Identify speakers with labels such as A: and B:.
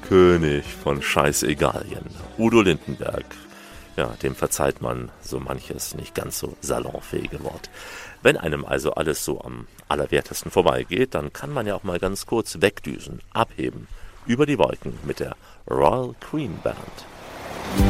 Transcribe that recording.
A: König von Scheißegalien, Udo Lindenberg. Ja, dem verzeiht man so manches nicht ganz so salonfähige Wort. Wenn einem also alles so am Allerwertesten vorbeigeht, dann kann man ja auch mal ganz kurz wegdüsen, abheben, über die Wolken mit der Royal Queen Band.